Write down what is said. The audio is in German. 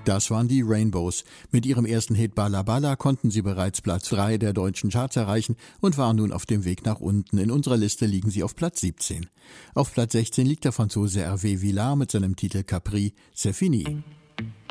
Das waren die Rainbows. Mit ihrem ersten Hit Balla Balla konnten sie bereits Platz 3 der deutschen Charts erreichen und waren nun auf dem Weg nach unten. In unserer Liste liegen sie auf Platz 17. Auf Platz 16 liegt der Franzose Hervé Villard mit seinem Titel Capri, C'est fini.